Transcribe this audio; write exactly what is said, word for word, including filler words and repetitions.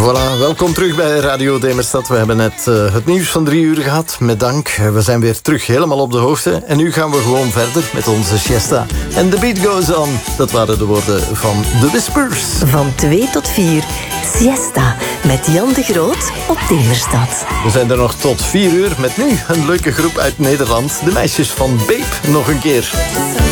Voilà, welkom terug bij Radio Demerstad. We hebben net uh, het nieuws van drie uur gehad, met dank. We zijn weer terug helemaal op de hoogte. En nu gaan we gewoon verder met onze siesta. En the beat goes on. Dat waren de woorden van The Whispers. Van twee tot vier, siesta met Jan de Groot op Demerstad. We zijn er nog tot vier uur met nu een leuke groep uit Nederland. De meisjes van Babe nog een keer.